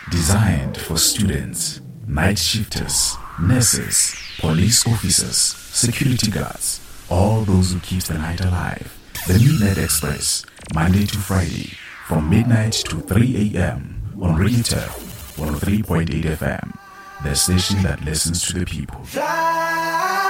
Designed for students, night shifters, nurses, police officers, security guards, all those who keep the night alive. The Midnight Express, Monday to Friday, from midnight to 3 a.m. on Radio Turf 103.8 FM, the station that listens to the people. Fly.